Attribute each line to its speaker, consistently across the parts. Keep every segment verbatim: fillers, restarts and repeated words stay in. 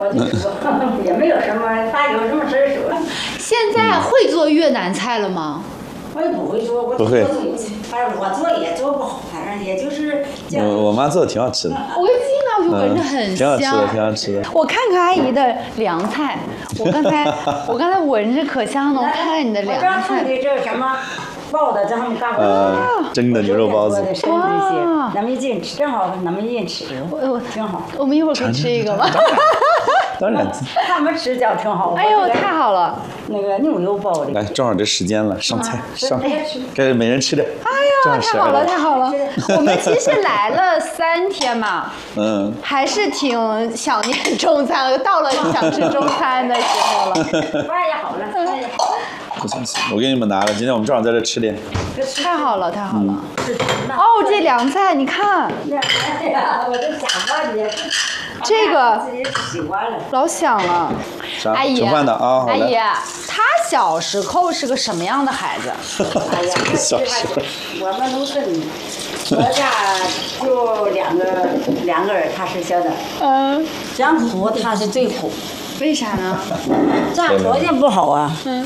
Speaker 1: 我就说也没有什么，他有什么事说。
Speaker 2: 现在会做越南菜了吗？
Speaker 1: 我也不会做，我
Speaker 3: 不会。
Speaker 1: 反正我做也做不好，反正也就是这样。
Speaker 3: 我我妈做的挺好吃的。
Speaker 2: 我一进来我就闻着很香，
Speaker 3: 嗯、挺好吃的，挺好吃的。
Speaker 2: 我看看阿姨的凉菜，我刚才我刚才闻着可香了，我看看你的凉菜。
Speaker 1: 我这什么？包的，咱们干过。
Speaker 3: 呃，蒸的牛肉包子。
Speaker 1: 哇！咱们一进吃，正好咱们一起吃，我挺好。
Speaker 2: 我们一会儿可以吃一个吗？
Speaker 3: 当然。
Speaker 1: 他们吃叫挺好。
Speaker 2: 哎呦，太好了！
Speaker 1: 那个牛油包的。
Speaker 3: 来，正好这时间了，上菜上，该每人吃点。
Speaker 2: 哎呀，太好了，太好了！我们其实来了三天嘛，
Speaker 3: 嗯，
Speaker 2: 还是挺想念中餐了，到了想吃中餐的时候了。
Speaker 1: 饭也好了，饭也好了。
Speaker 3: 不行行，我给你们拿了，今天我们正好在这吃点。
Speaker 2: 太好了，太好了！哦，这凉菜你看，
Speaker 1: 哎呀，我都想忘记。
Speaker 2: 这个
Speaker 1: 自己喜欢了，
Speaker 2: 老想了。阿姨，
Speaker 3: 盛饭的啊，
Speaker 2: 阿姨，他小时候是个什么样的孩子？
Speaker 1: 哎呀，
Speaker 3: 小时候，
Speaker 1: 我们农村，我家就两个两个人，他是小的。嗯。讲苦，他是最苦。
Speaker 2: 为啥呢？
Speaker 1: 家条件不好啊。嗯。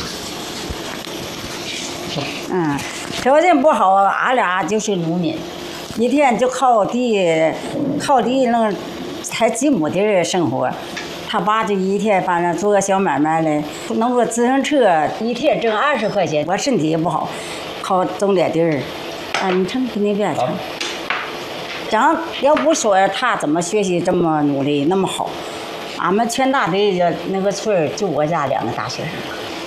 Speaker 1: 嗯，条件不好，俺俩就是农民，一天就靠地，靠地弄才几亩地生活。他爸就一天反正做个小买卖嘞，弄个自行车，一天挣二十块钱。我身体也不好，靠种点地儿。啊，你唱肯定别唱。咱要不说他怎么学习这么努力那么好，俺们全大队的那个村儿就我家两个大学生。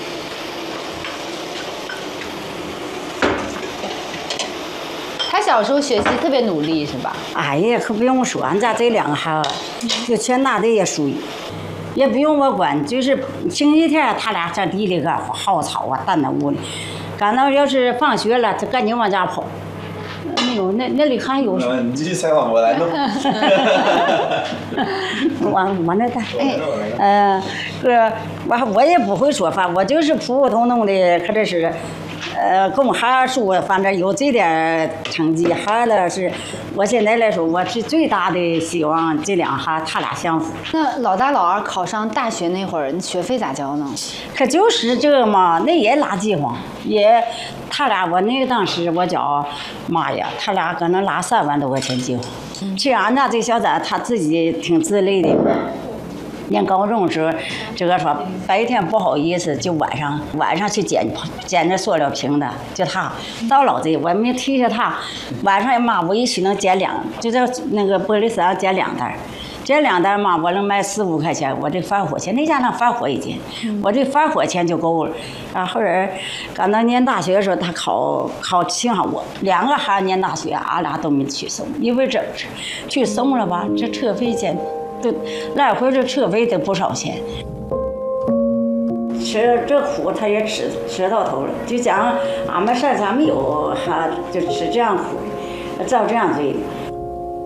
Speaker 2: 他小时候学习特别努力是吧？
Speaker 1: 哎呀，可不用说，俺家这两个孩子，就全大队也属于，也不用我管，就是星期天他俩上地里干活，薅草啊，蛋到屋里，赶到要是放学了，就赶紧往家跑。没有，那那里还有。
Speaker 3: 你继续采访，我来弄。
Speaker 1: 往往那干，哎，呃，这我我也不会说饭，我就是普普通通的，可这是。呃，供孩子书，反正有这点成绩，孩子是，我现在来说，我是最大的希望这两孩他俩相符。
Speaker 2: 那老大老二考上大学那会儿，你学费咋交呢？
Speaker 1: 可就是这嘛，那也拉饥荒，也他俩我那个当时我叫妈呀，他俩可能拉三万多块钱饥荒。其实俺家这小子他自己挺自立的。念高中时候，这个说白天不好意思，就晚上晚上去捡捡那塑料瓶的，就他到老子我没提下他，晚上妈我一去能捡两，就在那个玻璃丝上捡两袋，捡两袋嘛我能卖四五块钱，我这发火钱那家那发火一斤，我这发火钱就够了。然后后来刚到念大学的时候，他考考挺好，我两个孩子念大学，俺俩都没去送，因为这去送了吧，这车费钱。来回这车费得不少钱，吃这苦他也吃吃到头了。就讲俺们上咱们有哈，就吃这样苦，照这样罪。